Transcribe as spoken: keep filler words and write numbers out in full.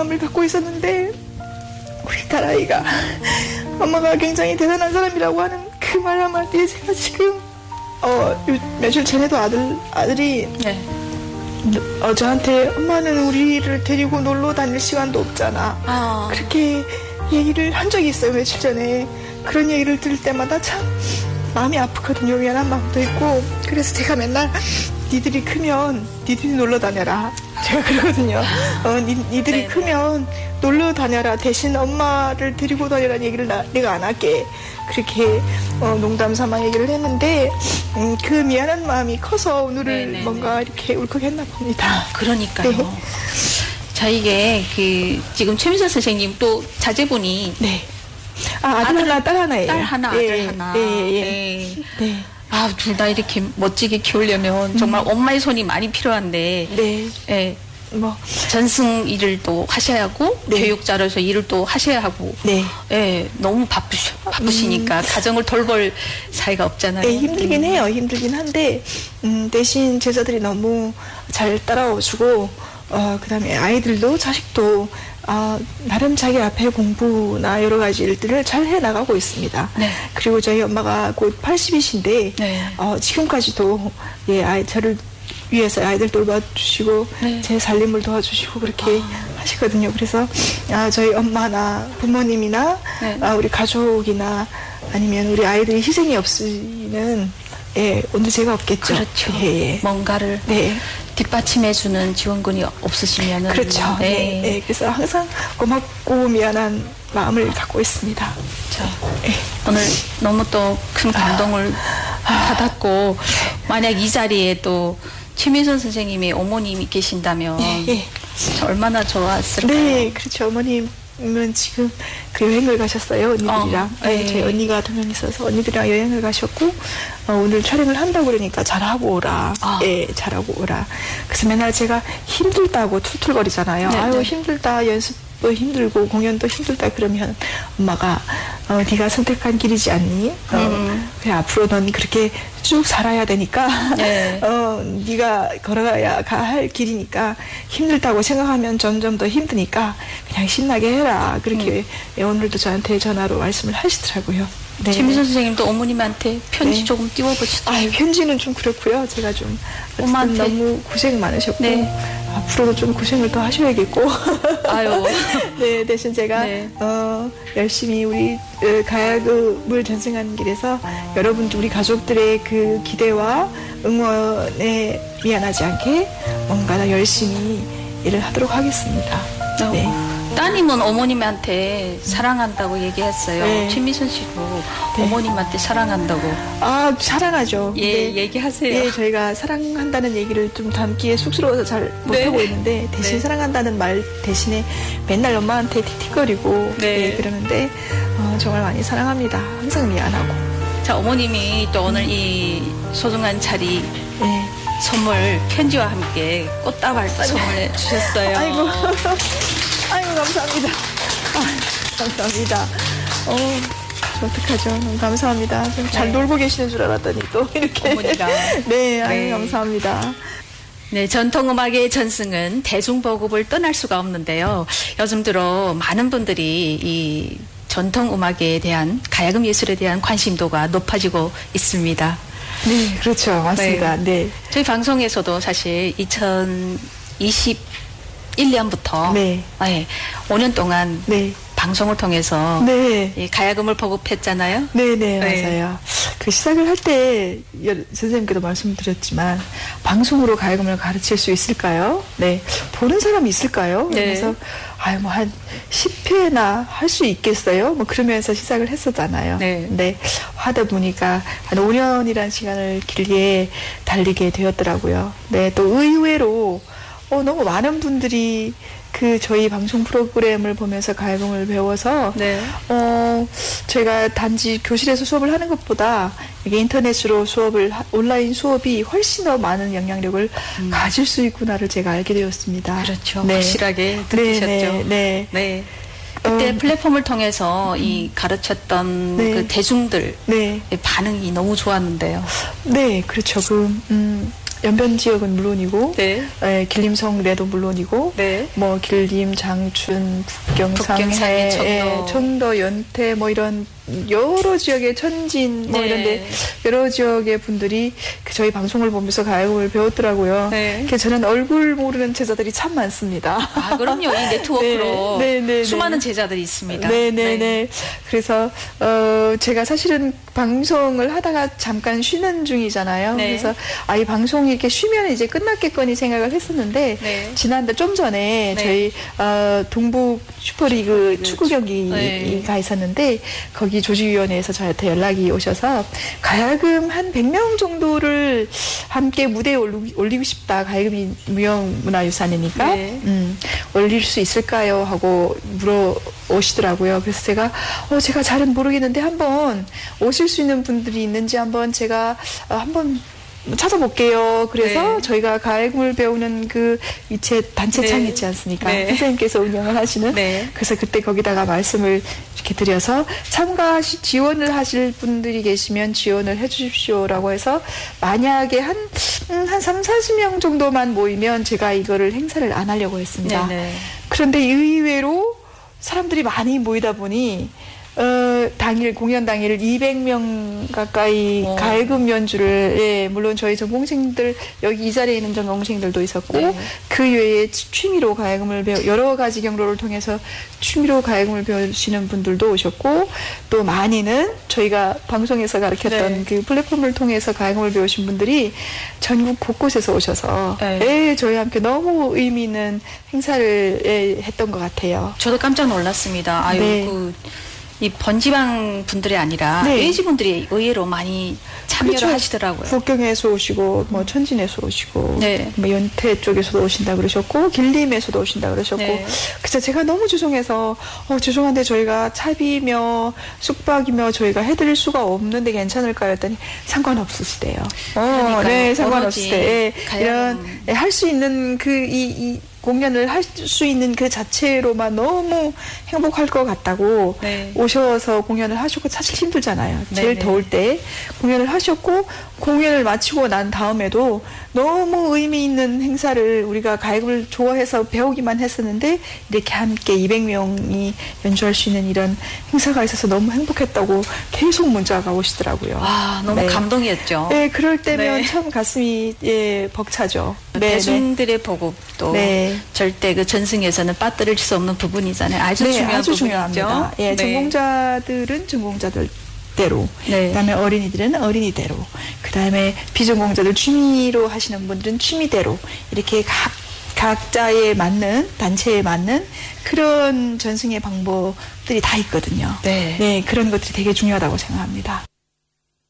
마음을 갖고 있었는데 우리 딸아이가 엄마가 굉장히 대단한 사람이라고 하는 그 말 한마디에 제가 지금 어, 며칠 전에도 아들, 아들이 네. 어, 저한테 엄마는 우리를 데리고 놀러 다닐 시간도 없잖아. 아. 그렇게 얘기를 한 적이 있어요. 며칠 전에. 그런 얘기를 들을 때마다 참 마음이 아프거든요. 미안한 마음도 있고. 그래서 제가 맨날 니들이 크면 니들이 놀러 다녀라. 제가 그러거든요. 어, 니, 니들이 네네. 크면 놀러 다녀라. 대신 엄마를 데리고 다니라는 얘기를 나, 내가 안 할게. 그렇게 어, 농담 삼아 얘기를 했는데 음, 그 미안한 마음이 커서 오늘을 네네네. 뭔가 이렇게 울컥했나 봅니다. 그러니까요. 네. 자, 이게 그 지금 최민선 선생님 또 자제분이 네. 아, 아들, 아들 하나, 딸 하나예요. 딸 하나, 예, 아들 하나. 예, 예. 네. 네. 아, 둘 다 이렇게 멋지게 키우려면 정말 음. 엄마의 손이 많이 필요한데. 네. 예. 뭐 전승 일을 또 하셔야 하고 네. 교육자로서 일을 또 하셔야 하고. 네. 예. 너무 바쁘시, 바쁘시니까 음. 가정을 돌볼 사이가 없잖아요. 네, 힘들긴 음. 해요. 힘들긴 한데 음, 대신 제자들이 너무 잘 따라와주고 어, 그다음에 아이들도 자식도 어, 나름 자기 앞에 공부나 여러 가지 일들을 잘 해나가고 있습니다. 네. 그리고 저희 엄마가 곧 팔십이신데 네. 어, 지금까지도 예, 아이, 저를 위해서 아이들 돌봐주시고 네. 제 살림을 도와주시고 그렇게 아. 하시거든요. 그래서 아, 저희 엄마나 부모님이나 네. 아, 우리 가족이나 아니면 우리 아이들이 희생이 없으면 예, 오늘 제가 없겠죠. 그렇죠. 예, 예. 뭔가를 네. 뒷받침해주는 지원군이 없으시면은 그렇죠. 네. 네. 네. 그래서 항상 고맙고 미안한 마음을 갖고 있습니다. 자, 네. 오늘 너무 또 큰 감동을 아. 받았고 만약 이 자리에 또 최민선 선생님의 어머님이 계신다면 네. 네. 얼마나 좋았을까요? 네, 그렇죠. 어머님. 은 지금 그 여행을 가셨어요. 언니들이랑. 어, 네. 저희 언니가 두 명 있어서 언니들이랑 여행을 가셨고 어, 오늘 촬영을 한다고 그러니까 잘하고 오라. 아. 예, 잘하고 오라. 그래서 맨날 제가 힘들다고 툴툴거리잖아요. 네, 아유 네. 힘들다. 연습도 힘들고 공연도 힘들다 그러면 엄마가 어, 네가 선택한 길이지 않니? 어, 음. 그래 앞으로 넌 그렇게 쭉 살아야 되니까 네. 어, 네가 걸어가야 할 길이니까 힘들다고 생각하면 점점 더 힘드니까 그냥 신나게 해라. 그렇게 음. 오늘도 저한테 전화로 말씀을 하시더라고요. 네. 최민선 선생님도 어머님한테 편지 네. 조금 띄워보시죠. 아, 편지는 좀 그렇고요. 제가 좀 엄마한테 너무 고생 많으셨고 네. 앞으로도 좀 고생을 더 하셔야겠고. 아유. 네, 대신 제가 네. 어, 열심히 우리 가야금을 전승하는 길에서 여러분들 우리 가족들의 그 기대와 응원에 미안하지 않게 뭔가 열심히 일을 하도록 하겠습니다. 어. 네. 따님은 어머님한테 사랑한다고 얘기했어요. 네. 최미선 씨도 네. 어머님한테 사랑한다고. 아, 사랑하죠. 예, 네. 얘기하세요. 예, 저희가 사랑한다는 얘기를 좀 담기에 쑥스러워서 잘 못하고 네. 있는데 대신 네. 사랑한다는 말 대신에 맨날 엄마한테 틱틱거리고 네. 예, 그러는데 어, 정말 많이 사랑합니다. 항상 미안하고. 자, 어머님이 또 오늘 음. 이 소중한 자리 네. 선물 편지와 함께 꽃다발 선물해 주셨어요. 아이고. 아이고, 감사합니다. 아, 감사합니다. 어, 어떡하죠? 너무 감사합니다. 좀 잘 네. 놀고 계시는 줄 알았더니 또 이렇게. 어머니가. 네, 아유, 네. 감사합니다. 네, 전통음악의 전승은 대중보급을 떠날 수가 없는데요. 요즘 들어 많은 분들이 이 전통음악에 대한, 가야금 예술에 대한 관심도가 높아지고 있습니다. 네, 그렇죠. 맞습니다. 네. 네. 저희 방송에서도 사실 이천이십일 년부터 네. 네, 오 년 동안 네. 방송을 통해서 네. 이 가야금을 보급했잖아요. 네네, 네, 맞아요. 그 시작을 할 때 선생님께도 말씀드렸지만 방송으로 가야금을 가르칠 수 있을까요? 네, 보는 사람이 있을까요? 네. 그래서 아유 뭐 한 십 회나 할 수 있겠어요? 뭐 그러면서 시작을 했었잖아요. 네. 근데 하다 보니까 한 오 년이라는 시간을 길게 달리게 되었더라고요. 네, 또 의외로 어, 너무 많은 분들이 그 저희 방송 프로그램을 보면서 가야금을 배워서 네. 어, 제가 단지 교실에서 수업을 하는 것보다 이게 인터넷으로 수업을 온라인 수업이 훨씬 더 많은 영향력을 음. 가질 수 있구나를 제가 알게 되었습니다. 그렇죠. 네. 확실하게 느끼셨죠. 네. 네. 네. 네. 그때 음. 플랫폼을 통해서 음. 이 가르쳤던 네. 그 대중들 네. 반응이 너무 좋았는데요. 네, 그렇죠. 그 음. 연변 지역은 물론이고, 네. 예, 길림성내도 물론이고, 네. 뭐 길림, 장춘, 북경, 북경, 상해, 상해, 예, 청도. 청도, 연태 뭐 이런 여러 지역의 천진 뭐 네. 이런데 여러 지역의 분들이 그 저희 방송을 보면서 가야금을 배웠더라고요. 네. 그래서 저는 얼굴 모르는 제자들이 참 많습니다. 아, 그럼요. 이 네트워크로 네, 네, 네, 수많은 네. 제자들이 있습니다. 네네네. 네. 그래서 어 제가 사실은 방송을 하다가 잠깐 쉬는 중이잖아요. 네. 그래서 아, 이 방송이 이렇게 쉬면 이제 끝났겠거니 생각을 했었는데 네. 지난달 좀 전에 네. 저희 어 동북 슈퍼리그 네. 축구 경기가 네. 있었는데 거기 조직위원회에서 저한테 연락이 오셔서 가야금 한 백 명 정도를 함께 무대에 올리, 올리고 싶다. 가야금이 무형문화유산이니까 네. 음, 올릴 수 있을까요? 하고 물어오시더라고요. 그래서 제가 어, 제가 잘은 모르겠는데 한번 오실 수 있는 분들이 있는지 한번 제가 어, 한번 찾아볼게요. 그래서 네. 저희가 가야금을 배우는 그 위체 단체창 네. 있지 않습니까? 네. 선생님께서 운영을 하시는. 네. 그래서 그때 거기다가 말씀을 이렇게 드려서 참가하시 지원을 하실 분들이 계시면 지원을 해주십시오라고 해서 만약에 한, 음, 한 삼, 사십 명 정도만 모이면 제가 이거를 행사를 안 하려고 했습니다. 네네. 그런데 의외로 사람들이 많이 모이다 보니 어, 당일, 공연 당일 이백 명 가까이 오. 가야금 연주를, 예, 물론 저희 전공생들, 여기 이 자리에 있는 전공생들도 있었고, 네. 그 외에 취미로 가야금을 배우, 여러 가지 경로를 통해서 취미로 가야금을 배우시는 분들도 오셨고, 또 많이는 저희가 방송에서 가르쳤던 네. 그 플랫폼을 통해서 가야금을 배우신 분들이 전국 곳곳에서 오셔서, 네. 예, 저희와 함께 너무 의미 있는 행사를 예, 했던 것 같아요. 저도 깜짝 놀랐습니다. 아유, 네. 그, 이 번지방 분들이 아니라 네. 외지 분들이 의외로 많이 참여를 그렇죠. 하시더라고요. 북경에서 오시고, 뭐, 천진에서 오시고, 네. 뭐, 연태 쪽에서도 오신다 그러셨고, 길림에서도 오신다 그러셨고, 네. 그래서 제가 너무 죄송해서, 어, 죄송한데 저희가 차비며, 숙박이며 저희가 해드릴 수가 없는데 괜찮을까요? 했더니, 상관없으시대요. 어, 그러니까요. 네, 상관없으시대. 예, 가야금. 이런, 예, 할 수 있는 그, 이, 이, 공연을 할 수 있는 그 자체로만 너무 행복할 것 같다고 네. 오셔서 공연을 하셨고 사실 힘들잖아요. 제일 네네. 더울 때 공연을 하셨고 공연을 마치고 난 다음에도 너무 의미 있는 행사를 우리가 가야금을 좋아해서 배우기만 했었는데 이렇게 함께 이백 명이 연주할 수 있는 이런 행사가 있어서 너무 행복했다고 계속 문자가 오시더라고요. 와, 너무 네. 감동이었죠. 네, 그럴 때면 네. 참 가슴이 예, 벅차죠. 네, 네. 대중들의 보급도 네. 절대 그 전승에서는 빠뜨릴 수 없는 부분이잖아요. 아주 네, 중요한 아주 부분이죠. 중요합니다. 예, 네. 전공자들은 전공자들대로, 네. 그다음에 어린이들은 어린이대로, 그다음에 비전공자들 취미로 하시는 분들은 취미대로 이렇게 각 각자에 맞는 단체에 맞는 그런 전승의 방법들이 다 있거든요. 네. 네, 그런 것들이 되게 중요하다고 생각합니다.